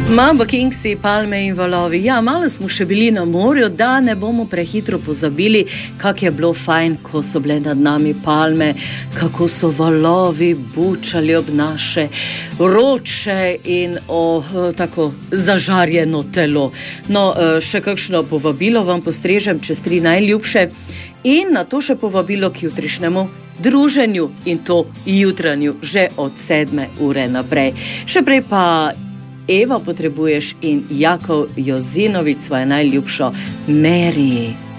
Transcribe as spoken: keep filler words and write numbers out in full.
Mambo Kingsi, palme in valovi. Ja, malo smo še bili na morju, da ne bomo prehitro pozabili, kako je bilo fajn, ko so bile nad nami palme, kako so valovi bučali ob naše vroče in o tako zažarjeno telo. No, še kakšno povabilo vam postrežem čez tri najljubše in na to še povabilo k jutrišnjemu druženju in to jutranju že od sedme ure naprej. Še prej pa Eva potrebuješ in Jakov Jozinovič svojo najljubšo Mary.